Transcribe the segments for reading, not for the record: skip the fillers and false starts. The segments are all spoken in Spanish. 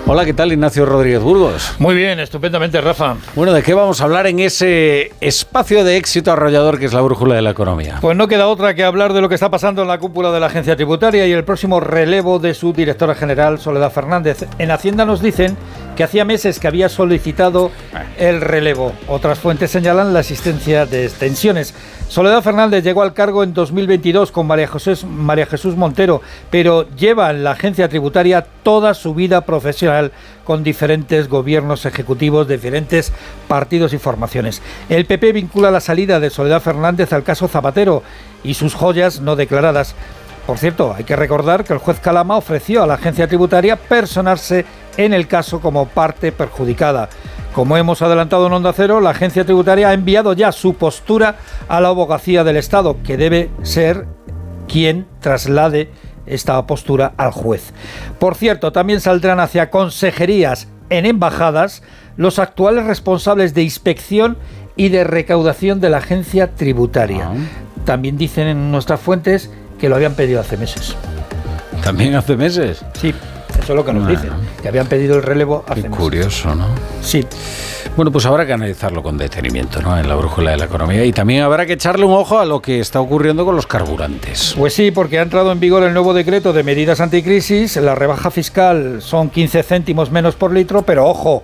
Hola, ¿qué tal, Ignacio Rodríguez Burgos? Muy bien, estupendamente, Rafa. Bueno, ¿de qué vamos a hablar en ese espacio de éxito arrollador que es la brújula de la economía? Pues no queda otra que hablar de lo que está pasando en la cúpula de la agencia tributaria y el próximo relevo de su directora general, Soledad Fernández. En Hacienda nos dicen que hacía meses que había solicitado el relevo. Otras fuentes señalan la existencia de tensiones. Soledad Fernández llegó al cargo en 2022 con María Jesús Montero, pero lleva en la agencia tributaria toda su vida profesional con diferentes gobiernos ejecutivos de diferentes partidos y formaciones. El PP vincula la salida de Soledad Fernández al caso Zapatero y sus joyas no declaradas. Por cierto, hay que recordar que el juez Calama ofreció a la agencia tributaria personarse en el caso como parte perjudicada. Como hemos adelantado en Onda Cero, la agencia tributaria ha enviado ya su postura a la Abogacía del Estado, que debe ser quien traslade esta postura al juez. Por cierto, también saldrán hacia consejerías en embajadas los actuales responsables de inspección y de recaudación de la agencia tributaria. También dicen en nuestras fuentes que lo habían pedido hace meses. ¿También hace meses? Sí, eso es lo que nos dicen, que habían pedido el relevo hace meses. Curioso, ¿no? Sí. Bueno, pues habrá que analizarlo con detenimiento, ¿no?, en la brújula de la economía, y también habrá que echarle un ojo a lo que está ocurriendo con los carburantes. Pues sí, porque ha entrado en vigor el nuevo decreto de medidas anticrisis. La rebaja fiscal son 15 céntimos menos por litro, pero ojo,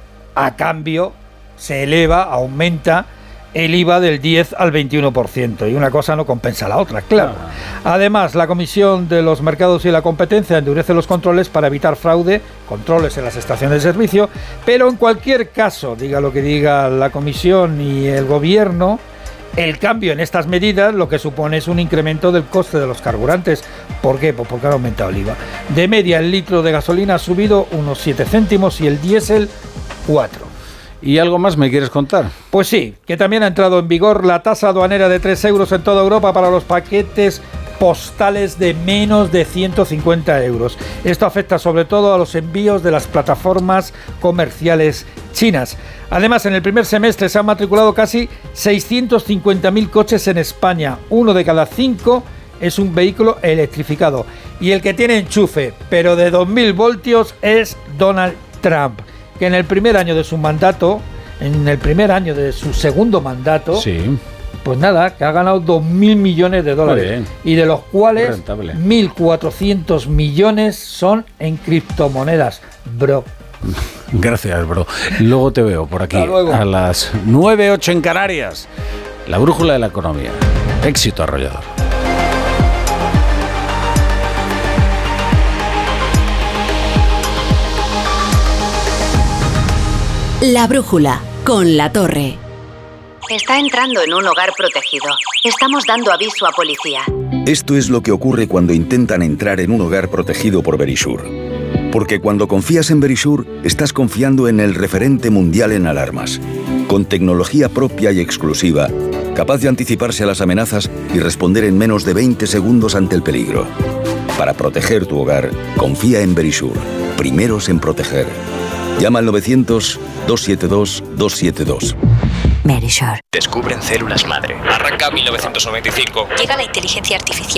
a cambio se aumenta el IVA del 10 al 21%, y una cosa no compensa la otra, claro. Además, la Comisión de los Mercados y la Competencia endurece los controles para evitar fraude, controles en las estaciones de servicio, pero en cualquier caso, diga lo que diga la Comisión y el Gobierno, el cambio en estas medidas lo que supone es un incremento del coste de los carburantes. ¿Por qué? Pues porque ha aumentado el IVA. De media, el litro de gasolina ha subido unos 7 céntimos y el diésel 4. ¿Y algo más me quieres contar? Pues sí, que también ha entrado en vigor la tasa aduanera de 3 euros en toda Europa para los paquetes postales de menos de 150 euros. Esto afecta sobre todo a los envíos de las plataformas comerciales chinas. Además, en el primer semestre se han matriculado casi 650.000 coches en España. 1 de cada 5 es un vehículo electrificado. Y el que tiene enchufe, pero de 2.000 voltios, es Donald Trump, que en el primer año de su mandato, en el primer año de su segundo mandato, sí, pues nada, que ha ganado 2.000 millones de dólares, y de los cuales 1.400 millones son en criptomonedas, bro. Gracias, bro. Luego te veo por aquí a las 9:08 en Canarias. La brújula de la economía. Éxito arrollador. La brújula, con La Torre. Está entrando en un hogar protegido. Estamos dando aviso a policía. Esto es lo que ocurre cuando intentan entrar en un hogar protegido por Verisure. Porque cuando confías en Verisure, estás confiando en el referente mundial en alarmas. Con tecnología propia y exclusiva, capaz de anticiparse a las amenazas y responder en menos de 20 segundos ante el peligro. Para proteger tu hogar, confía en Verisure. Primeros en proteger. Llama al 900-272-272. Verisure. Descubren células madre. Arranca 1995. Llega la inteligencia artificial.